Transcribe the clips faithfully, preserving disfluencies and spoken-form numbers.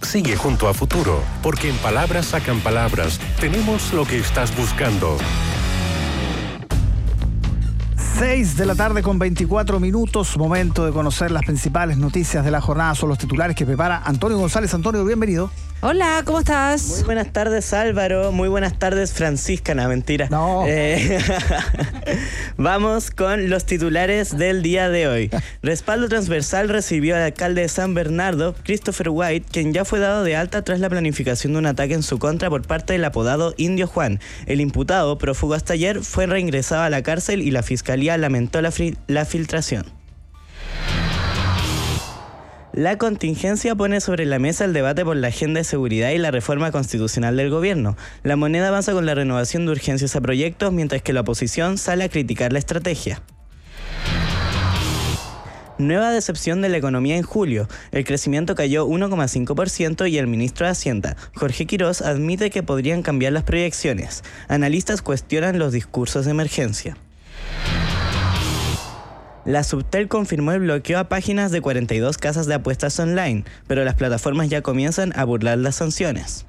Sigue junto a Futuro, porque en Palabras Sacan Palabras tenemos lo que estás buscando. seis de la tarde con veinticuatro minutos, momento de conocer las principales noticias de la jornada. Son los titulares que prepara Antonio González. Antonio, bienvenido. Hola, ¿cómo estás? Muy buenas tardes, Álvaro. Muy buenas tardes, Francisca. No, mentira. No. Eh, vamos con los titulares del día de hoy. Respaldo transversal recibió al alcalde de San Bernardo, Christopher White, quien ya fue dado de alta tras la planificación de un ataque en su contra por parte del apodado Indio Juan. El imputado, prófugo hasta ayer, fue reingresado a la cárcel y la fiscalía lamentó la, fri- la filtración. La contingencia pone sobre la mesa el debate por la agenda de seguridad y la reforma constitucional del gobierno. La Moneda avanza con la renovación de urgencias a proyectos, mientras que la oposición sale a criticar la estrategia. Nueva decepción de la economía en julio. El crecimiento cayó uno coma cinco por ciento y el ministro de Hacienda, Jorge Quirós, admite que podrían cambiar las proyecciones. Analistas cuestionan los discursos de emergencia. La Subtel confirmó el bloqueo a páginas de cuarenta y dos casas de apuestas online, pero las plataformas ya comienzan a burlar las sanciones.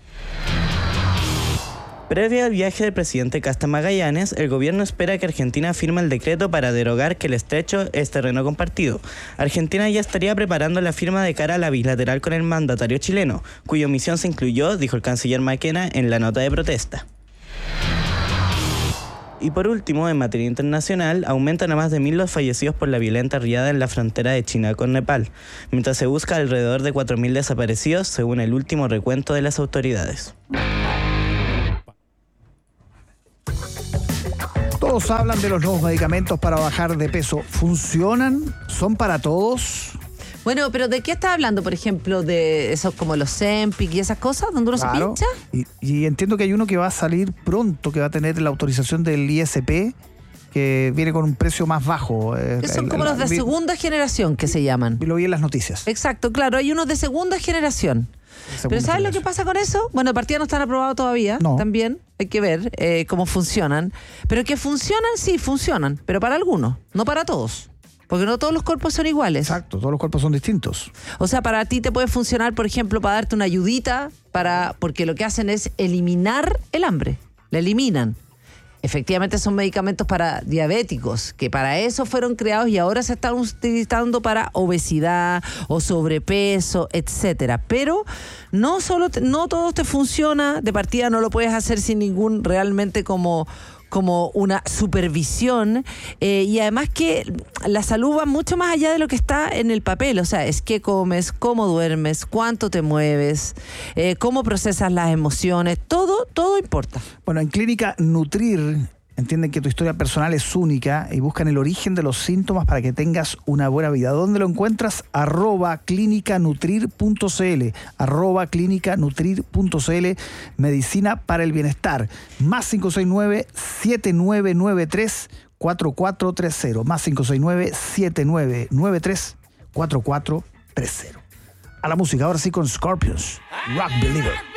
Previo al viaje del presidente Casta Magallanes, el gobierno espera que Argentina firme el decreto para derogar que el estrecho es terreno compartido. Argentina ya estaría preparando la firma de cara a la bilateral con el mandatario chileno, cuya omisión se incluyó, dijo el canciller Maquena, en la nota de protesta. Y por último, en materia internacional, aumentan a más de mil los fallecidos por la violenta riada en la frontera de China con Nepal, mientras se busca alrededor de cuatro mil desaparecidos, según el último recuento de las autoridades. Todos hablan de los nuevos medicamentos para bajar de peso. ¿Funcionan? ¿Son para todos? Bueno, pero ¿de qué estás hablando? Por ejemplo, de esos como los Zempic y esas cosas, donde uno Claro. se pincha. Y, y entiendo que hay uno que va a salir pronto, que va a tener la autorización del I S P, que viene con un precio más bajo. Eh, Que son el- como el- los de vi- segunda generación que se llaman. Lo vi en las noticias. Exacto, claro, hay unos de segunda generación. Segunda Pero ¿sabes lo que generación. pasa con eso? Bueno, de partida no están aprobados todavía. No. También hay que ver eh, cómo funcionan. Pero que funcionan, sí, funcionan. Pero para algunos, no para todos. Porque no todos los cuerpos son iguales. Exacto, todos los cuerpos son distintos. O sea, para ti te puede funcionar, por ejemplo, para darte una ayudita, para porque lo que hacen es eliminar el hambre. La eliminan. Efectivamente son medicamentos para diabéticos, que para eso fueron creados y ahora se están utilizando para obesidad o sobrepeso, etcétera. Pero no solo te- no todo te funciona, de partida no lo puedes hacer sin ningún realmente como como una supervisión, eh, y además que la salud va mucho más allá de lo que está en el papel, o sea, es qué comes, cómo duermes, cuánto te mueves, eh, cómo procesas las emociones, todo, todo importa. Bueno, en Clínica Nutrir entienden que tu historia personal es única y buscan el origen de los síntomas para que tengas una buena vida. ¿Dónde lo encuentras? Arroba clínicanutrir punto cl, arroba clínicanutrir punto cl, medicina para el bienestar. Más cinco seis nueve, siete nueve nueve tres, cuatro cuatro tres cero, más cinco seis nueve, siete nueve nueve tres, cuatro cuatro tres cero. A la música, ahora sí con Scorpions, Rock Believer.